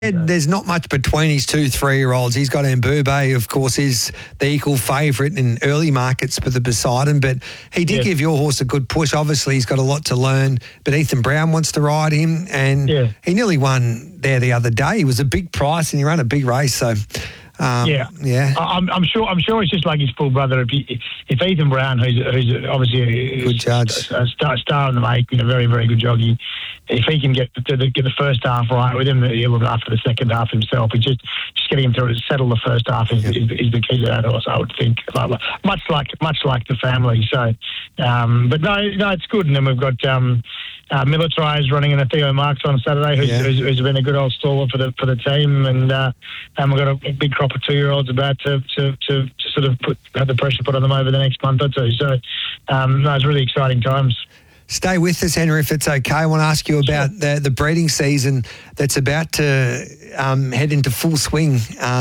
There's not much between his 2 3-year-olds. He's got Mbube, of course, is the equal favourite in early markets for the Poseidon, but he did give your horse a good push. Obviously, he's got a lot to learn, but Ethan Brown wants to ride him, and he nearly won there the other day. He was a big price, and he ran a big race, so... I'm sure it's just like his full brother. If Ethan Brown, who's obviously a good judge, a star in the making, a very, very good jockey, if he can get the first half right with him, he'll look after the second half himself. It's just getting him to settle the first half is the key to that horse, I would think. Much like the family. So, but no, it's good. And then we've got Militarize running in a Theo Marks on Saturday, who's been a good old stalwart for the team, and we've got a big crop of 2-year-olds about to sort of have the pressure put on them over the next month or two. So, it's really exciting times. Stay with us, Henry, if it's okay. I want to ask you about the breeding season that's about to head into full swing.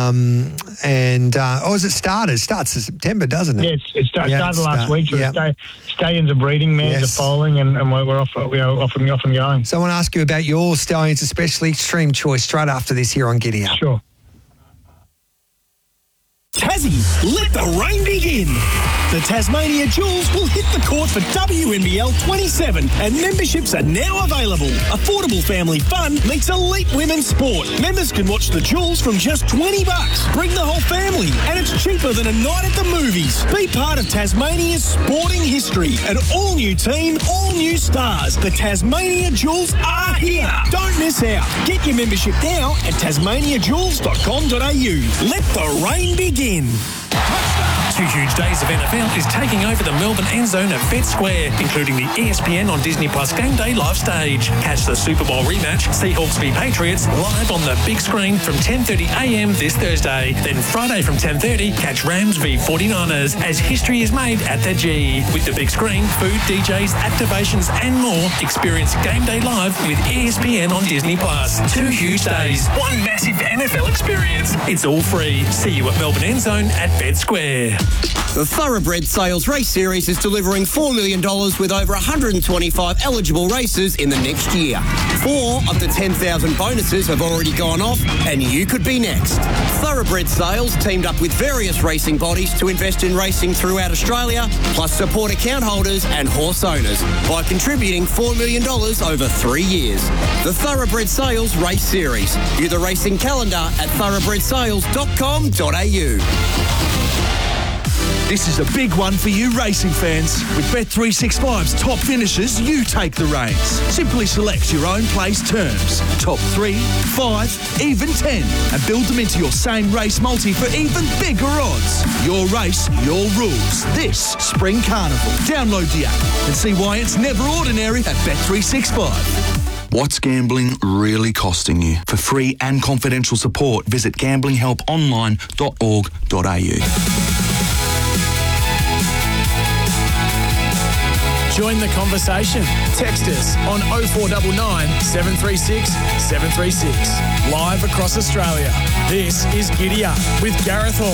Has it started? It starts in September, doesn't it? Yeah, it started last week. So stallions are breeding, mares are foaling, and we're off and going. So I want to ask you about your stallions, especially Extreme Choice, straight after this here on Giddy Up. Sure. Tassie, let the rain begin. The Tasmania Jewels will hit the court for WNBL 27 and memberships are now available. Affordable family fun meets elite women's sport. Members can watch the Jewels from just $20. Bring the whole family and it's cheaper than a night at the movies. Be part of Tasmania's sporting history. An all-new team, all new stars. The Tasmania Jewels are here. Don't miss out. Get your membership now at tasmaniajewels.com.au. Let the rain begin. 2 huge days of NFL is taking over the Melbourne end zone at Vet Square, including the ESPN on Disney Plus Game Day live stage. Catch the Super Bowl rematch, Seahawks v Patriots, live on the big screen from 10:30am this Thursday. Then Friday from 10:30, catch Rams v 49ers as history is made at the G. With the big screen, food, DJs, activations and more, experience Game Day live with ESPN on Disney Plus. 2 huge days, one massive NFL experience. It's all free. See you at Melbourne end zone at Vet Square. The Thoroughbred Sales Race Series is delivering $4 million with over 125 eligible races in the next year. 4 of the 10,000 bonuses have already gone off, and you could be next. Thoroughbred Sales teamed up with various racing bodies to invest in racing throughout Australia, plus support account holders and horse owners by contributing $4 million over 3 years. The Thoroughbred Sales Race Series. View the racing calendar at thoroughbredsales.com.au. This is a big one for you racing fans. With Bet365's top finishes, you take the reins. Simply select your own place terms. Top 3, 5, even 10. And build them into your same race multi for even bigger odds. Your race, your rules. This Spring Carnival. Download the app and see why it's never ordinary at Bet365. What's gambling really costing you? For free and confidential support, visit gamblinghelponline.org.au. Join the conversation. Text us on 0499 736 736. Live across Australia. This is Giddy Up with Gareth Hall.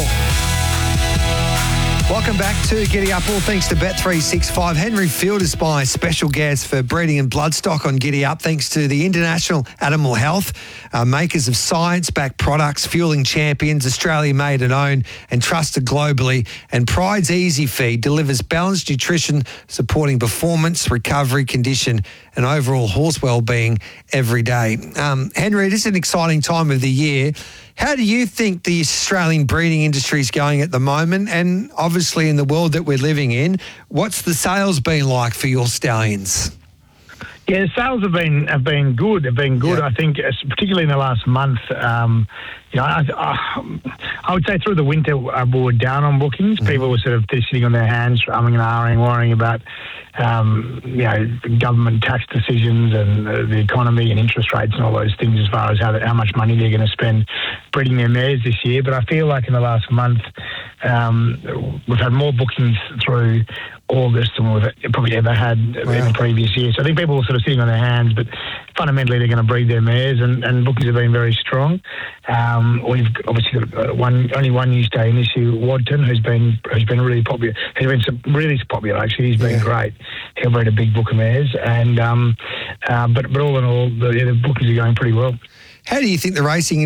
Welcome back to Giddy Up, all thanks to Bet365. Henry Field is my special guest for breeding and bloodstock on Giddy Up, thanks to the International Animal Health, makers of science-backed products, fueling champions, Australia-made and owned and trusted globally. And Pride's Easy Feed delivers balanced nutrition, supporting performance, recovery, condition and overall horse well-being every day. Henry, it is an exciting time of the year. How do you think the Australian breeding industry is going at the moment? And obviously in the world that we're living in, what's the sales been like for your stallions? Yeah, the sales have been good. Have been good. Yeah. I think, particularly in the last month. I would say through the winter we were down on bookings. Mm-hmm. People were sort of sitting on their hands, umming and ahhing, worrying about government tax decisions and the economy and interest rates and all those things as far as how much money they're going to spend breeding their mares this year. But I feel like in the last month we've had more bookings through August than we've probably ever had in the previous year. So I think people are sort of sitting on their hands, but fundamentally they're going to breed their mares, and bookings have been very strong. We've obviously got only one new stay in this year, Wadton, who's been really popular. He's been really popular actually. He's been great. He'll breed a big book of mares, and but all in all, the bookings are going pretty well. How do you think the racing